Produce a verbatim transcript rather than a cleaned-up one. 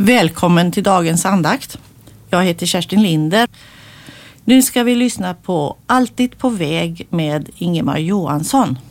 Välkommen till dagens andakt. Jag heter Kerstin Linder. Nu ska vi lyssna på Alltid på väg med Ingemar Johansson.